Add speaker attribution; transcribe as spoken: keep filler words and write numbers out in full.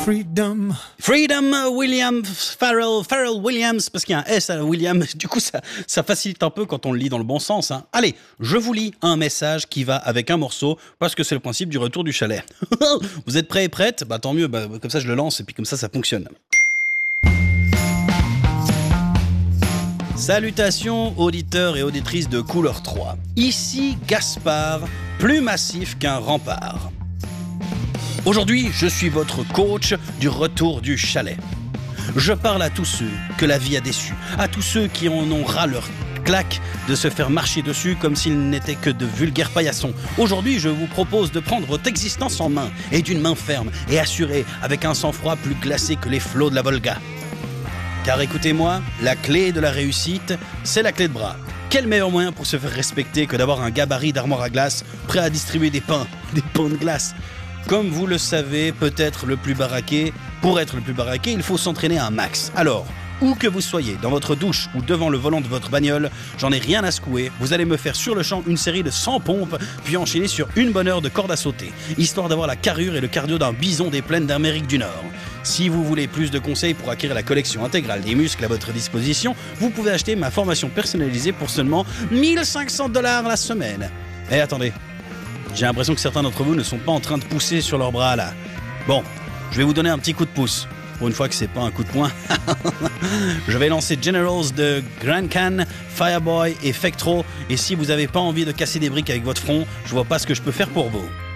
Speaker 1: Freedom.
Speaker 2: Freedom Williams, Pharrell, Pharrell Williams, parce qu'il y a un S à Williams, du coup ça, ça facilite un peu quand on le lit dans le bon sens. Hein. Allez, je vous lis un message qui va avec un morceau, parce que c'est le principe du retour du chalet. Vous êtes prêts et prêtes? Bah tant mieux, bah, comme ça je le lance et puis comme ça ça fonctionne. Salutations auditeurs et auditrices de Couleur trois. Ici Gaspard, plus massif qu'un rempart. Aujourd'hui, je suis votre coach du retour du chalet. Je parle à tous ceux que la vie a déçus, à tous ceux qui en ont ras leur claque de se faire marcher dessus comme s'ils n'étaient que de vulgaires paillassons. Aujourd'hui, je vous propose de prendre votre existence en main, et d'une main ferme et assurée, avec un sang-froid plus glacé que les flots de la Volga. Car écoutez-moi, la clé de la réussite, c'est la clé de bras. Quel meilleur moyen pour se faire respecter que d'avoir un gabarit d'armoire à glace prêt à distribuer des pains, des pains de glace. Comme vous le savez, peut-être le plus baraqué, pour être le plus baraqué, il faut s'entraîner un max. Alors, où que vous soyez, dans votre douche ou devant le volant de votre bagnole, j'en ai rien à secouer, vous allez me faire sur le champ une série de cent pompes, puis enchaîner sur une bonne heure de corde à sauter, histoire d'avoir la carrure et le cardio d'un bison des plaines d'Amérique du Nord. Si vous voulez plus de conseils pour acquérir la collection intégrale des muscles à votre disposition, vous pouvez acheter ma formation personnalisée pour seulement mille cinq cents dollars la semaine. Eh attendez, j'ai l'impression que certains d'entre vous ne sont pas en train de pousser sur leurs bras là. Bon, je vais vous donner un petit coup de pouce. Pour une fois que c'est pas un coup de poing. Je vais lancer Generals de Grand Can, Fireboy et Fectro. Et si vous n'avez pas envie de casser des briques avec votre front, je vois pas ce que je peux faire pour vous.